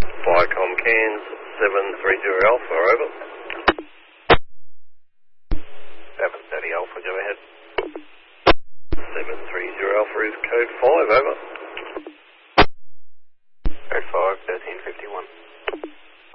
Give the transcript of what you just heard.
Viacom Cairns 730 Alpha, over. 730 Alpha, go ahead. 730 Alpha is code 5, over.